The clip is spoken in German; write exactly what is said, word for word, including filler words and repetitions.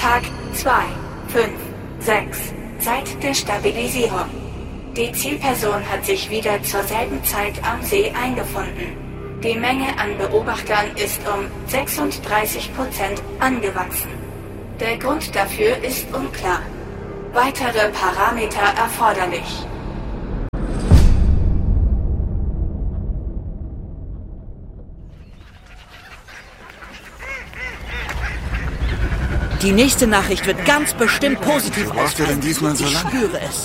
Tag zwei, fünf, sechs. Seit der Stabilisierung. Die Zielperson hat sich wieder zur selben Zeit am See eingefunden. Die Menge an Beobachtern ist um sechsunddreißig Prozent angewachsen. Der Grund dafür ist unklar. Weitere Parameter erforderlich. Die nächste Nachricht wird ganz bestimmt positiv ausfallen. Denn diesmal so Ich lange? spüre es.